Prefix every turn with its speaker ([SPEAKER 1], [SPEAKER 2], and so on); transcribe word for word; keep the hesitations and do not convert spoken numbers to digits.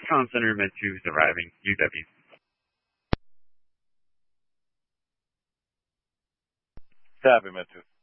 [SPEAKER 1] Comm Center Med two is arriving. U W.
[SPEAKER 2] Copy, Med two.